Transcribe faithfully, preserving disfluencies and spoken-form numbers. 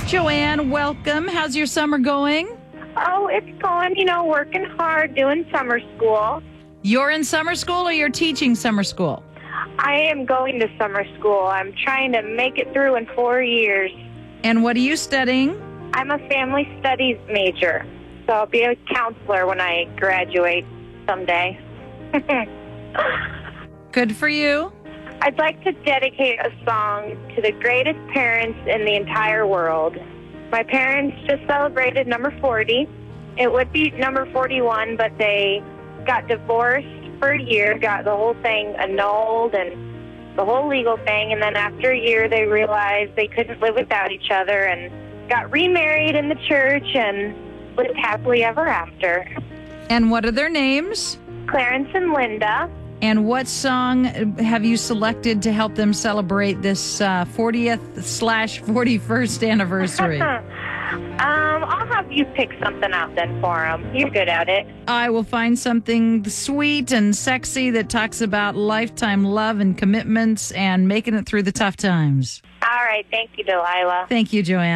Joanne, welcome. How's your summer going? Oh, it's going, you know, working hard, doing summer school. You're in summer school or you're teaching summer school? I am going to summer school. I'm trying to make it through in four years. And what are you studying? I'm a family studies major, so I'll be a counselor when I graduate someday. Good for you. I'd like to dedicate a song to the greatest parents in the entire world. My parents just celebrated number forty. It would be number forty-one, but they got divorced for a year, got the whole thing annulled and the whole legal thing, and then after a year they realized they couldn't live without each other and got remarried in the church and lived happily ever after. And what are their names? Clarence and Linda. And what song have you selected to help them celebrate this uh, fortieth slash forty-first anniversary? um, I'll have you pick something out then for them. You're good at it. I will find something sweet and sexy that talks about lifetime love and commitments and making it through the tough times. All right. Thank you, Delilah. Thank you, Joanne.